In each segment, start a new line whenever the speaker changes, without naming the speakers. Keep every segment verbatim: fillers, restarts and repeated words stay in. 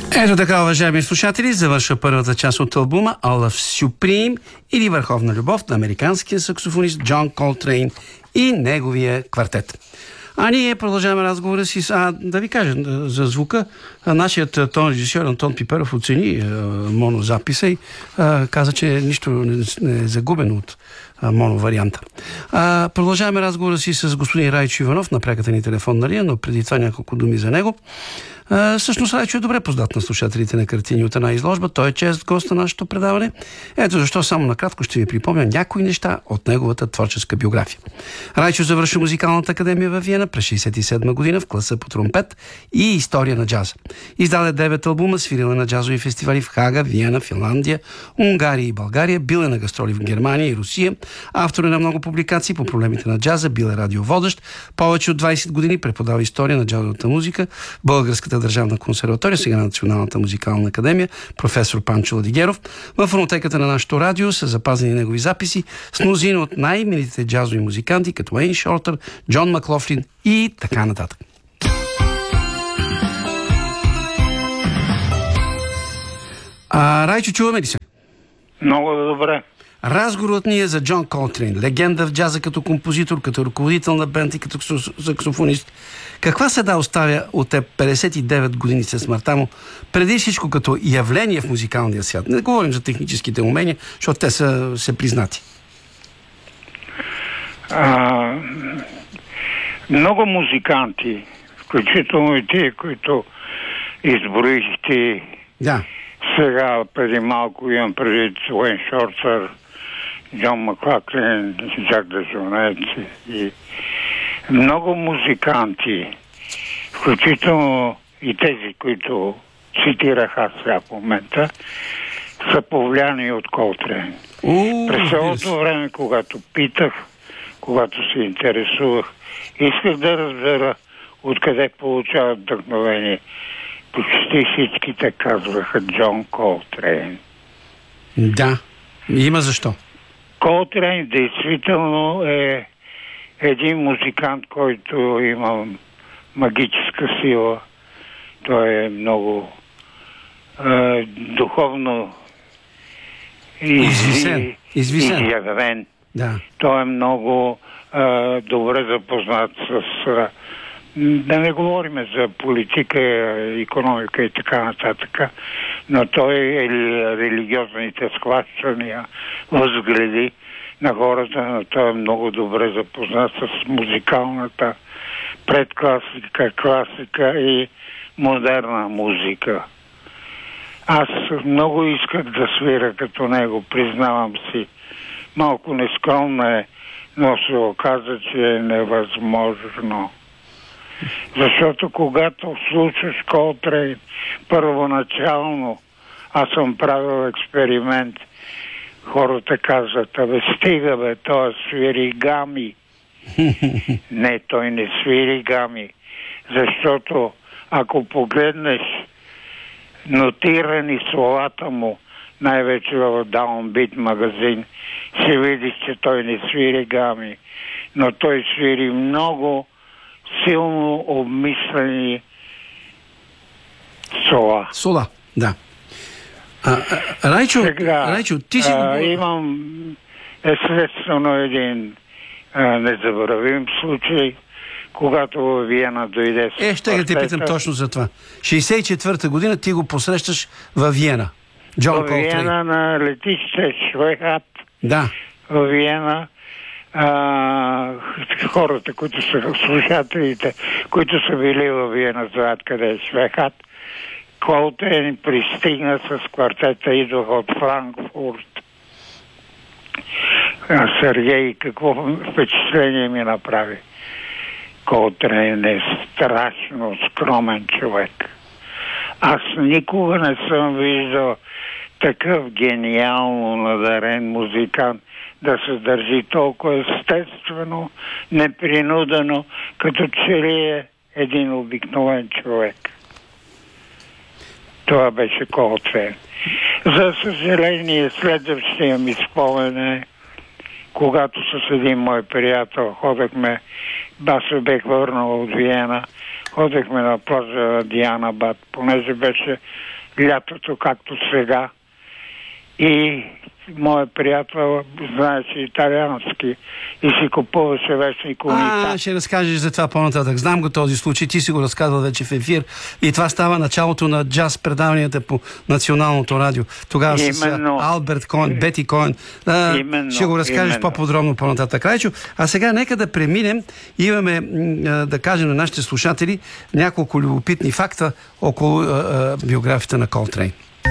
Ето така, уважаеми слушатели, завършва първата част от албума All of Supreme или Върховна любов на американския саксофонист Джон Колтрейн и неговия квартет. А ние продължаваме разговора си с... А, да ви кажа, за звука, нашият тон режисьор Антон Пиперов оцени монозаписа и а, каза, че нищо не, не е загубено от а, моноварианта. А, продължаваме разговора си с господин Райчо Иванов на пряката ни телефонна линия, но преди това няколко думи за него. Uh, всъщност Райчо е добре познат на слушателите на картини от една изложба. Той е чест гост на нашето предаване. Ето защо само накратко ще ви припомня някои неща от неговата творческа биография. Райчо завърши музикалната академия във Виена през шейсет и седма година в класа по тромпет и история на джаза. Издаде девет албума, свирила на джазови фестивали в Хага, Виена, Финландия, Унгария и България, бил е на гастроли в Германия и Русия, автор е на много публикации по проблемите на джаза, бил е радиоводещ, повече от двайсет години преподава история на джазовата музика, българската Държавна консерватория, сега на Националната музикална академия, професор Панчо Ладигеров. В фонотеката на нашото радио са запазени негови записи с мнозина от най-именитите джазови музиканти, като Уейн Шортър, Джон Маклофлин и така нататък. А, Райчо, чуваме ли се?
Много добре.
Разговорът ни е за Джон Колтрейн, легенда в джаза като композитор, като ръководител на бенд и като саксофонист. Каква следа оставя от те петдесет и девет години след смъртта му, преди всичко като явление в музикалния свят? Не говорим за техническите умения, защото те са се признати.
А, много музиканти, включително и те, които изброихте,
да.
Сега преди малко имам преди Уейн Шортър, Джон Маклофлин, Жак Дежонет и много музиканти, включително и тези, които цитирах аз сега в момента, са повлияни от Колтрейн. През цялото време, когато питах, когато се интересувах, исках да разбера откъде получават вдъхновение. Почти всичките казваха Джон Колтрейн.
Да, има защо.
Колтрейн действително е един музикант, който има магическа сила. Той е много е, духовно
извисен. Извисен.
изявен.
Да.
Той е много е, добре запознат с... Е, да не говорим за политика, икономика и така нататък, но той е религиозните схващания, възгледи на хората, но той е много добре запознат с музикалната предкласика, класика и модерна музика. Аз много исках да свира като него, признавам си. Малко нескромно е, но се оказа, че е невъзможно. Защото когато слушаш Колтрейн, първоначално аз съм правил експеримент, хората казват, абе стига бе, той свири гами. Не, той не свири гами, защото ако погледнеш нотирани словата му, най-вече в Downbeat магазин, ще видиш, че той не свири гами, но той свири много силно обмислени сола.
Сола, да. А, а, Райчо,
Сега,
Райчо, ти си...
А, имам естествено един а, незабравим случай, когато във Виена дойде с
Е, ще те питам точно за това. шейсет и четвърта година ти го посрещаш във Виена. Джон Колтрейн.
Във Виена на летище Швейхат.
Да.
Във Виена а, хората, които са слушателите, които са били във Виена, знаят къде е Швейхат. Колтрейн пристигна с квартета, идваха от Франкфурт. А Сергей, какво впечатление ми направи? Колтрейн е страшно скромен човек. Аз никога не съм виждал такъв гениално надарен музикант да се държи толкова естествено, непринудено, като че ли е един обикновен човек. Това беше Колтрейн. За съжаление, следващия ми спомен е, когато с един мой приятел ходахме, аз се бех върнал от Виена, ходехме на плажа Диана Бад, понеже беше лятото, както сега. И моят приятел знаеше италиански и си купуваше вестник Унитаз.
А, ще разкажеш за това по-нататък. Знам го този случай, ти си го разказал вече в ефир. И това става началото на джаз предаванията по националното радио. Тогава именно. С Алберт Коен, Бети Коен. А, именно, ще го разкажеш именно. По-подробно по-нататък. Райчо, а сега нека да преминем. Имаме да кажем на нашите слушатели няколко любопитни факта около а, а, биографията на Колтрейн.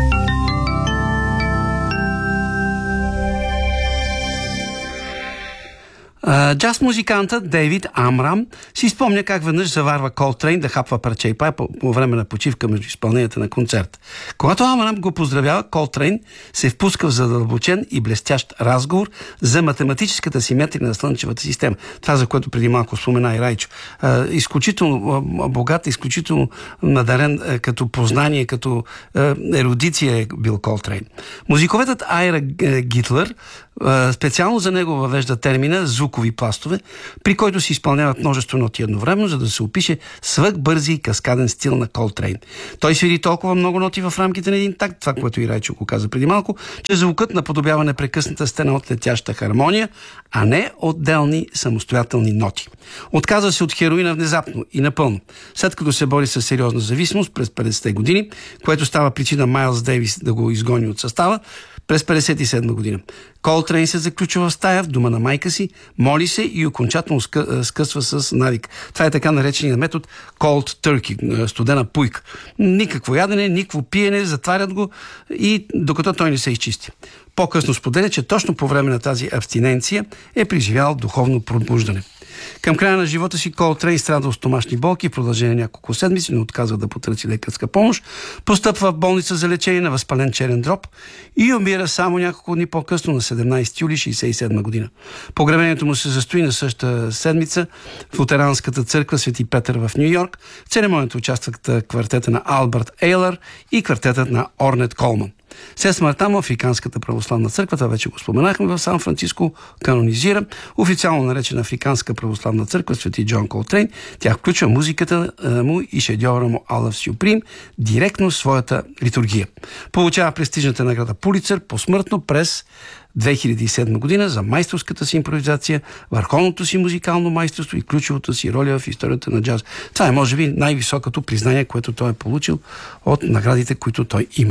Джаз музикантът Дейвид Амрам си спомня как веднъж заварва Колтрейн да хапва парче и пай по, по време на почивка между изпълненията на концерт. Когато Амрам го поздравява, Колтрейн се впуска в задълбочен и блестящ разговор за математическата симетрия на Слънчевата система. Това, за което преди малко спомена и Райчо. Изключително богат, изключително надарен като познание, като ерудиция е бил Колтрейн. Музиковедът Айра Гитлер специално за него въвежда термина звукови пластове, при който се изпълняват множество ноти едновременно, за да се опише свръхбързи и каскаден стил на Колтрейн. Той свири толкова много ноти в рамките на един такт, това, което и Райчо го каза преди малко, че звукът наподобява непрекъсната стена от летяща хармония, а не отделни самостоятелни ноти. Отказа се от хероина внезапно и напълно, след като се бори с сериозна зависимост през петдесетте години, което става причина Майлс Дейвис да го изгони от състава. През петдесет и седма година Колтрейн се заключва в стая в дома на майка си, моли се и окончателно скъсва с навик. Това е така нареченият метод cold turkey, студена пуйка. Никакво ядене, никакво пиене, затварят го и докато той не се изчисти. По-късно споделя, че точно по време на тази абстиненция е преживял духовно пробуждане. Към края на живота си Колтрейн страда от стомашни болки в продължение на няколко седмици, но отказва да потърси лекарска помощ, постъпва в болница за лечение на възпален черен дроб и умира само няколко дни по-късно на седемнадесети юли шейсет и седма година. Погребението му се състои на същата седмица в лутеранската църква Свети Петър в Ню Йорк. В церемонията участват квартета на Алберт Ейлър и квартетът на Орнет Колман. След смъртта му Африканската православна църква, това вече го споменахме, в Сан Франциско канонизира официално наречена Африканска православна църква Свети Джон Колтрейн. Тя включва музиката му и шедьовъра му I Love Supreme директно в своята литургия. Получава престижната награда Пулицър посмъртно през две хиляди и седма година за майсторската си импровизация, върховното си музикално майсторство и ключовата си роля в историята на джаз. Това е, може би, най-високото признание, което той е получил от наградите, които той има.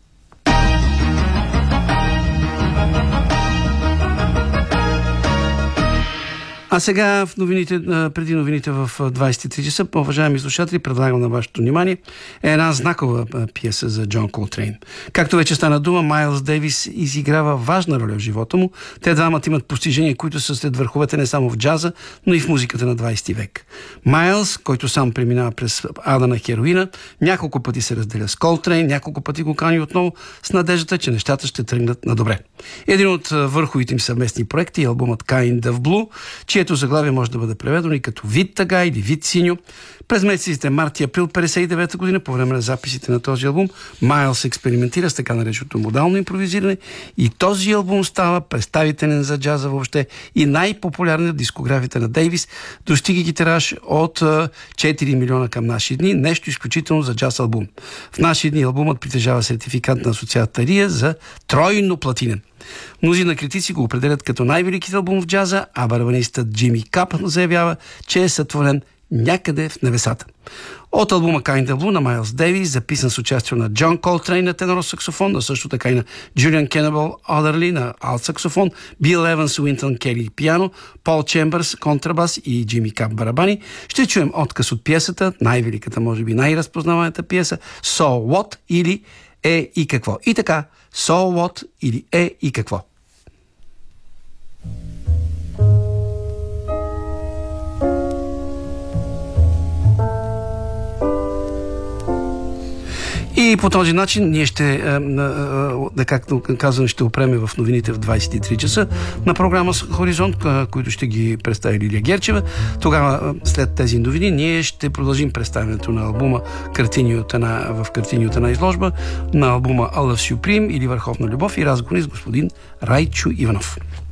А сега в новините, преди новините в двадесет и три часа, уважаеми слушатели, предлагам на вашето внимание е една знакова пиеса за Джон Колтрейн. Както вече стана дума, Майлс Дейвис изиграва важна роля в живота му. Те двамата имат постижения, които са след върховете не само в джаза, но и в музиката на двадесети век. Майлс, който сам преминава през ада на хероина, няколко пъти се разделя с Колтрейн, няколко пъти го кани отново с надеждата, че нещата ще тръгнат на добре. Един от върховите им съвместни проекти е албумът Kind of Blue, чието заглавие може да бъде преведено и като Вид тъга или Вид синьо. През месеците март и април петдесет и девета година, по време на записите на този албум, Майлс експериментира с така нареченото модално импровизиране и този албум става представителен за джаза въобще и най-популярен в дискографията на Дейвис, достигайки тираж от четири милиона към наши дни, нещо изключително за джаз албум. В наши дни албумът притежава сертификат на асоциацията РИА за тройно платинен. Мнозина критици го определят като най-великият албум в джаза, а барабанистът Джими Кап заявява, че е сътворен някъде в небесата. От албума Kind of Blue на Майлс Дейвис, записан с участие на Джон Колтрейн на тенор саксофон, но също така и на Джулиан Кенъбъл Одърли на алт саксофон, Бил Еванс Уинтън Кели пиано, Пол Чембърс контрабас и Джими Кап барабани, ще чуем откъс от пиесата, най-великата, може би най-разпознаваната пиеса So What или Е и какво. И така, So What или Е и какво. И по този начин ние ще, да както казвам, ще опреме в новините в двадесет и три часа на програма Хоризонт, които ще ги представи Лилия Герчева. Тогава, след тези новини, ние ще продължим представянето на албума Картини от една, в картини от една изложба, на албума I Love Supreme или Върховна любов и разговори с господин Райчо Иванов.